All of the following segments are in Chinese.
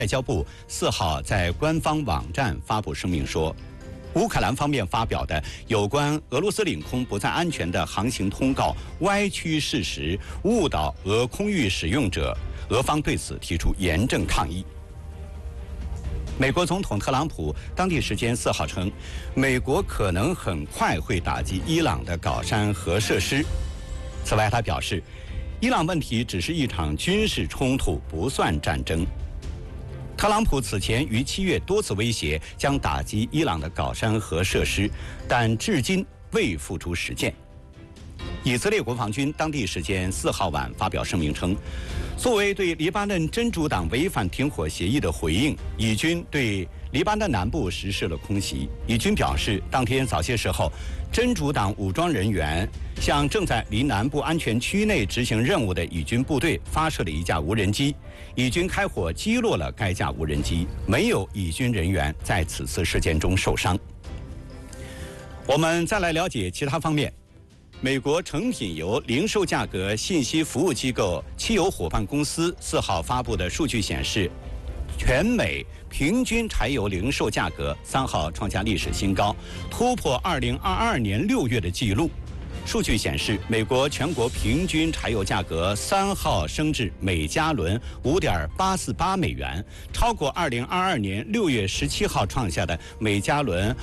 外交部4号在官方网站发布声明说，乌克兰方面发表的有关俄罗斯领空不再安全的航行通告歪曲事实，误导俄空域使用者，俄方对此提出严正抗议。美国总统特朗普当地时间4号称，美国可能很快会打击伊朗的镐山核设施。此外，他表示，伊朗问题只是一场军事冲突，不算战争。特朗普此前于7月多次威胁将打击伊朗的镐山核设施，但至今未付诸实践。以色列国防军当地时间4号晚发表声明称，作为对黎巴嫩真主党违反停火协议的回应，以军对黎巴嫩南部实施了空袭。以军表示，当天早些时候，真主党武装人员向正在离南部安全区内执行任务的以军部队发射了一架无人机，以军开火击落了该架无人机，没有以军人员在此次事件中受伤。我们再来了解其他方面。美国成品油零售价格信息服务机构汽油伙伴公司4号发布的数据显示，全美平均柴油零售价格3号创下历史新高，突破2022年6月的纪录。数据显示，美国全国平均柴油价格3号升至每加仑5.848美元，超过2022年6月17号创下的每加仑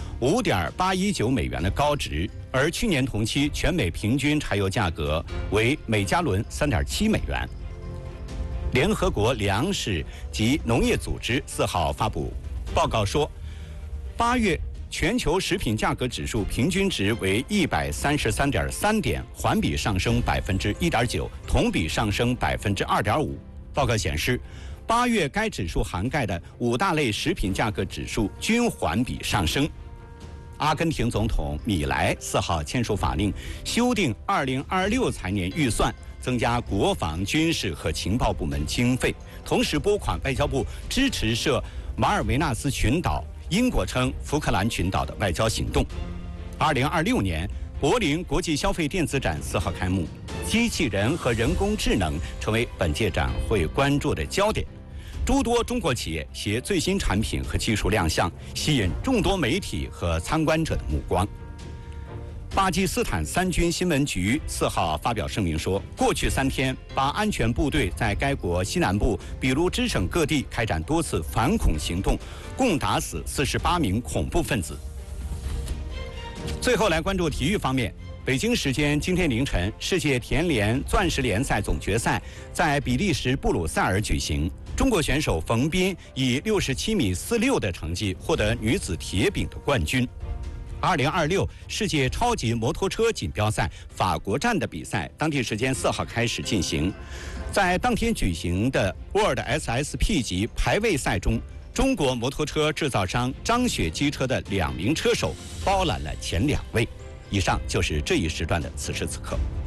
5.819美元的高值。而去年同期全美平均柴油价格为每加仑3.7美元。联合国粮食及农业组织4号发布报告说，8月全球食品价格指数平均值为133.3点，环比上升1.9%，同比上升2.5%。报告显示，8月该指数涵盖的5大类食品价格指数均环比上升。阿根廷总统米莱4号签署法令，修订2026财年预算，增加国防、军事和情报部门经费，同时拨款外交部支持涉马尔维纳斯群岛、英国称福克兰群岛的外交行动。2026年，柏林国际消费电子展4号开幕，机器人和人工智能成为本届展会关注的焦点。诸多中国企业携最新产品和技术亮相，吸引众多媒体和参观者的目光。巴基斯坦三军新闻局4号发表声明说，过去3天，把安全部队在该国西南部比卢支省各地开展多次反恐行动，共打死48名恐怖分子。最后来关注体育方面。北京时间今天凌晨，世界田联钻石联赛总决赛在比利时布鲁塞尔举行。中国选手冯彬以67.46米的成绩获得女子铁饼的冠军。2026世界超级摩托车锦标赛法国站的比赛，当地时间4号开始进行。在当天举行的 World SSP 级排位赛中，中国摩托车制造商张雪机车的2名车手包揽了前2位。以上就是这一时段的此时此刻。